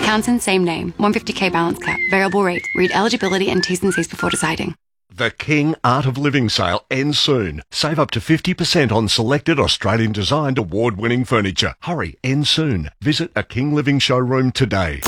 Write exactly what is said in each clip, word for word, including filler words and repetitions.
Townsend, same name. one hundred fifty k balance cap. Variable rate. Read eligibility and T's and C's before deciding. The King Art of Living sale ends soon. Save up to fifty percent on selected Australian-designed award-winning furniture. Hurry, ends soon. Visit a King Living showroom today.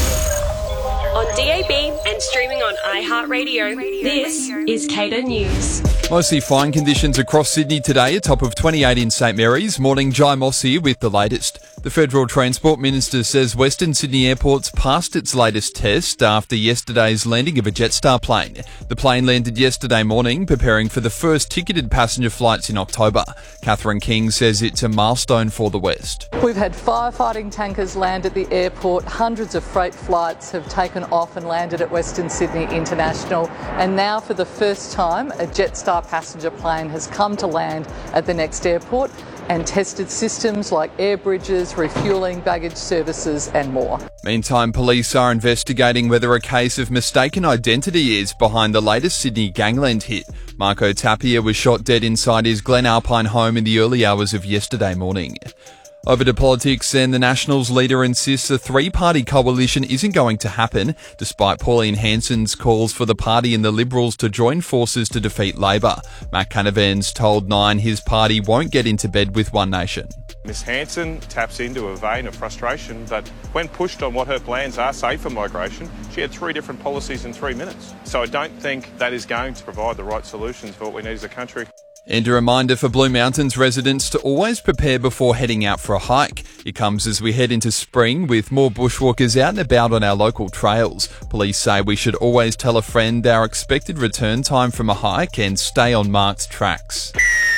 On D A B and streaming on iHeartRadio, this is Cater News. Mostly fine conditions across Sydney today, a top of twenty-eight in St Mary's. Morning, Jai Moss here with the latest. The Federal Transport Minister says Western Sydney Airport's passed its latest test after yesterday's landing of a Jetstar plane. The plane landed yesterday morning, preparing for the first ticketed passenger flights in October. Catherine King says it's a milestone for the West. We've had firefighting tankers land at the airport. Hundreds of freight flights have taken off and landed at Western Sydney International. And now, for the first time, a Jetstar passenger plane has come to land at the next airport and tested systems like air bridges, refuelling, baggage services and more. Meantime, police are investigating whether a case of mistaken identity is behind the latest Sydney gangland hit. Marco Tapia was shot dead inside his Glen Alpine home in the early hours of yesterday morning. Over to politics, and the Nationals leader insists a three-party coalition isn't going to happen, despite Pauline Hanson's calls for the party and the Liberals to join forces to defeat Labor. Matt Canavan's told Nine his party won't get into bed with One Nation. Miss Hanson taps into a vein of frustration that when pushed on what her plans are, say for migration, she had three different policies in three minutes. So I don't think that is going to provide the right solutions for what we need as a country. And a reminder for Blue Mountains residents to always prepare before heading out for a hike. It comes as we head into spring with more bushwalkers out and about on our local trails. Police say we should always tell a friend our expected return time from a hike and stay on marked tracks.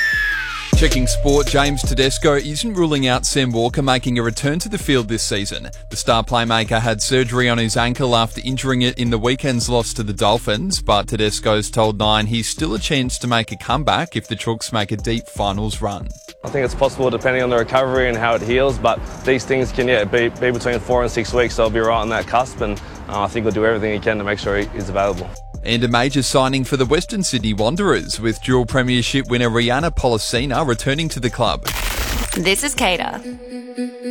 Checking sport, James Tedesco isn't ruling out Sam Walker making a return to the field this season. The star playmaker had surgery on his ankle after injuring it in the weekend's loss to the Dolphins, but Tedesco's told Nine he's still a chance to make a comeback if the Chooks make a deep finals run. I think it's possible depending on the recovery and how it heals, but these things can yeah, be, be between four and six weeks, so I'll be right on that cusp, and uh, I think we'll do everything he can to make sure he is available. And a major signing for the Western Sydney Wanderers, with dual premiership winner Rihanna Polisina returning to the club. This is Cater.